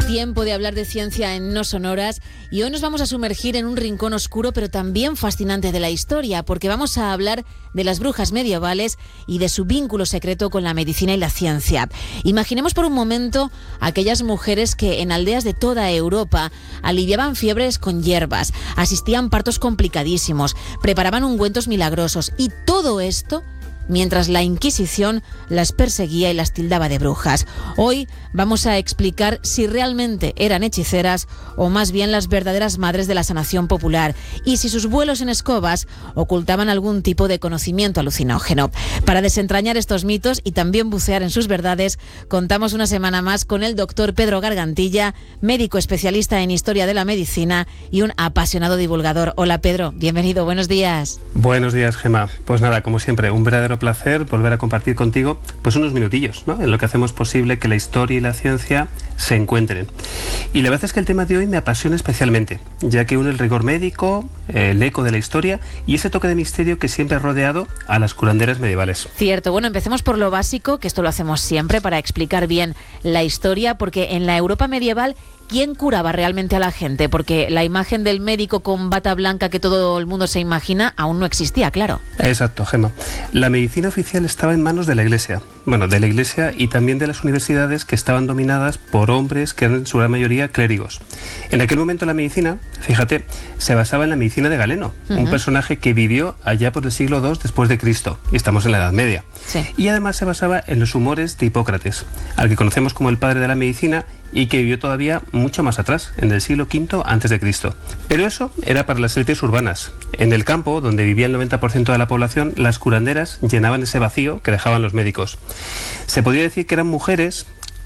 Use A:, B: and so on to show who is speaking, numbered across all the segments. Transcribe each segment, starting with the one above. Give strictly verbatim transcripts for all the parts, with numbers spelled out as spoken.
A: Tiempo de hablar de ciencia en No Sonoras, y hoy nos vamos a sumergir en un rincón oscuro pero también fascinante de la historia, porque vamos a hablar de las brujas medievales y de su vínculo secreto con la medicina y la ciencia. Imaginemos por un momento aquellas mujeres que en aldeas de toda Europa aliviaban fiebres con hierbas, asistían partos complicadísimos, preparaban ungüentos milagrosos, y todo esto mientras la Inquisición las perseguía y las tildaba de brujas. Hoy vamos a explicar si realmente eran hechiceras o más bien las verdaderas madres de la sanación popular, y si sus vuelos en escobas ocultaban algún tipo de conocimiento alucinógeno. Para desentrañar estos mitos y también bucear en sus verdades, contamos una semana más con el doctor Pedro Gargantilla, médico especialista en historia de la medicina y un apasionado divulgador. Hola Pedro, bienvenido, buenos días.
B: Buenos días, Gemma. Pues nada, como siempre, un verdadero placer volver a compartir contigo pues unos minutillos, ¿no?, en lo que hacemos posible que la historia y la ciencia se encuentren. Y la verdad es que el tema de hoy me apasiona especialmente, ya que une el rigor médico, el eco de la historia y ese toque de misterio que siempre ha rodeado a las curanderas medievales.
A: Cierto. Bueno, empecemos por lo básico, que esto lo hacemos siempre para explicar bien la historia, porque en la Europa medieval, ¿quién curaba realmente a la gente? Porque la imagen del médico con bata blanca que todo el mundo se imagina aún no existía, claro.
B: Exacto, Gemma. La medicina oficial estaba en manos de la Iglesia. Bueno, de la Iglesia y también de las universidades, que estaban dominadas por hombres que eran en su gran mayoría clérigos. En aquel momento la medicina, fíjate, se basaba en la medicina de Galeno, uh-huh. un personaje que vivió allá por el siglo segundo después de Cristo, y estamos en la Edad Media.
A: Sí.
B: Y además se basaba en los humores de Hipócrates, al que conocemos como el padre de la medicina, y que vivió todavía mucho más atrás, en el siglo quinto antes de Cristo. Pero eso era para las élites urbanas. En el campo, donde vivía el noventa por ciento de la población, las curanderas llenaban ese vacío que dejaban los médicos. Se podría decir que eran mujeres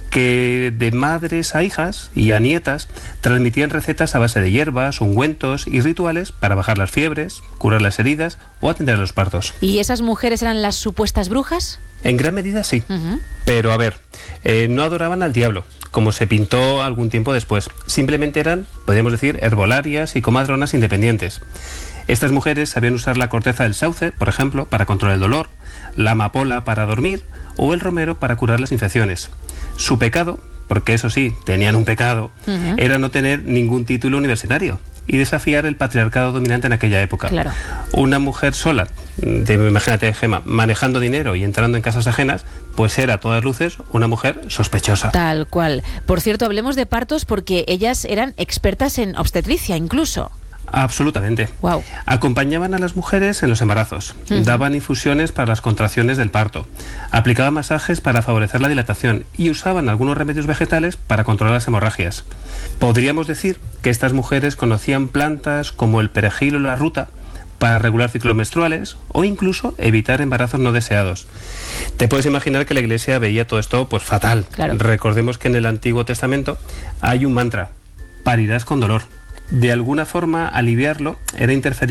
B: que de madres a hijas y a nietas transmitían recetas a base de hierbas, ungüentos y rituales para bajar las fiebres, curar las heridas o atender a los partos.
A: ¿Y esas mujeres eran las supuestas brujas?
B: En gran medida sí,
A: uh-huh.
B: pero a ver, eh, no adoraban al diablo, como se pintó algún tiempo después. Simplemente eran, podríamos decir, herbolarias y comadronas independientes. Estas mujeres sabían usar la corteza del sauce, por ejemplo, para controlar el dolor, la amapola para dormir o el romero para curar las infecciones. Su pecado, porque eso sí, tenían un pecado, uh-huh. era no tener ningún título universitario y desafiar el patriarcado dominante en aquella época.
A: Claro.
B: Una mujer sola, de, imagínate, Gemma, manejando dinero y entrando en casas ajenas, pues era a todas luces una mujer sospechosa. Tal
A: cual. Por cierto, hablemos de partos, porque ellas eran expertas en obstetricia incluso.
B: Absolutamente.
A: Wow.
B: Acompañaban a las mujeres en los embarazos, uh-huh. daban infusiones para las contracciones del parto, aplicaban masajes para favorecer la dilatación y usaban algunos remedios vegetales para controlar las hemorragias. Podríamos decir que estas mujeres conocían plantas como el perejil o la ruta para regular ciclos menstruales o incluso evitar embarazos no deseados. Te puedes imaginar que la Iglesia veía todo esto pues fatal.
A: Claro.
B: Recordemos que en el Antiguo Testamento hay un mantra: parirás con dolor. De alguna forma, aliviarlo era interferir